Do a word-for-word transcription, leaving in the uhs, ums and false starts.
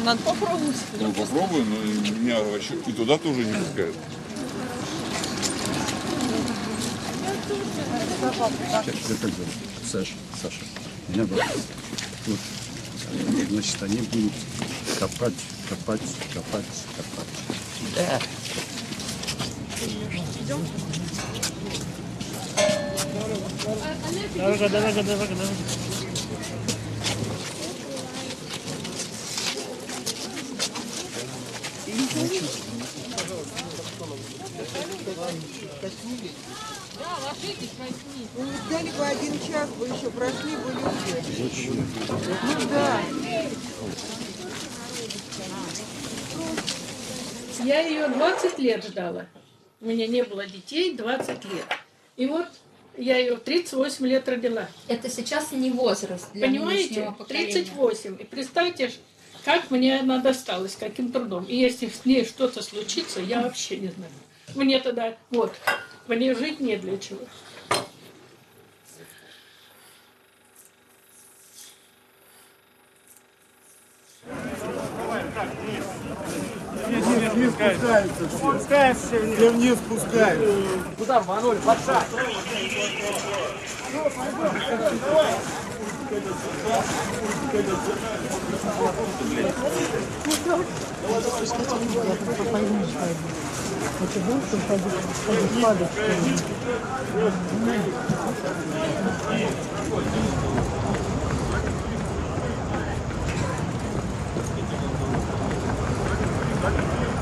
надо попробовать. Ну попробуй, но меня вообще и туда тоже не пускают. Саша, Саша, меня вот, вот, значит, они будут копать, копать, копать, копать. Да. Дорога, дорога, дорога, дорога. Да, ложитесь, возьми. Вы не ждали бы один час, вы еще прошли бы люди. Ну да. Я ее двадцать лет ждала. У меня не было детей двадцать лет. И вот я ее в тридцать восемь лет родила. Это сейчас не возраст для Понимаете? тридцать восемь. И представьте, как мне она досталась, каким трудом. И если с ней что-то случится, я вообще не знаю. Мне тогда, вот, мне жить не для чего. Вниз, вниз спускаются все. Спускаются все вниз. Все вниз спускаются. Куда рванули? Под шаг. Thank you.